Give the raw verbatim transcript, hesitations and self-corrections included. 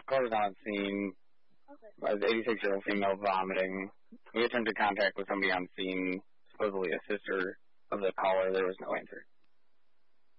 Caller was on scene. Okay. An eighty-six-year-old female vomiting. We attempted contact with somebody on scene, supposedly a sister of the caller. There was no answer.